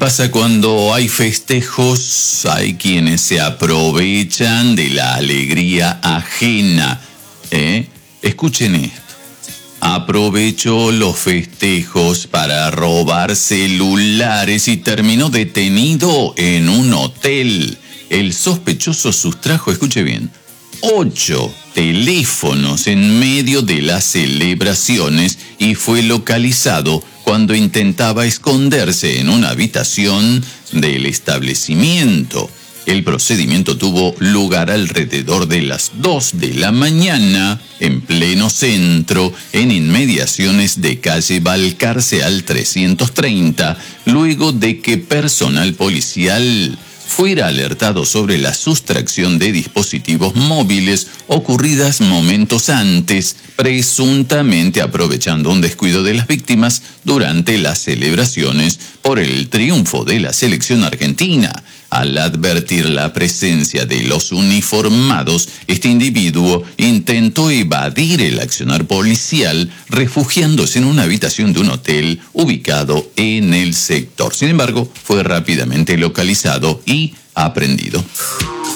pasa cuando hay festejos? Hay quienes se aprovechan de la alegría ajena. Escuchen esto. Aprovechó los festejos para robar celulares y terminó detenido en un hotel. El sospechoso sustrajo, escuche bien, 8 teléfonos en medio de las celebraciones y fue localizado cuando intentaba esconderse en una habitación del establecimiento. El procedimiento tuvo lugar alrededor de las 2 de la mañana, en pleno centro, en inmediaciones de calle Balcarce al 330, luego de que personal policial fuera alertado sobre la sustracción de dispositivos móviles ocurridas momentos antes, presuntamente aprovechando un descuido de las víctimas durante las celebraciones por el triunfo de la selección argentina. Al advertir la presencia de los uniformados, este individuo intentó evadir el accionar policial, refugiándose en una habitación de un hotel ubicado en el sector. Sin embargo, fue rápidamente localizado y aprehendido.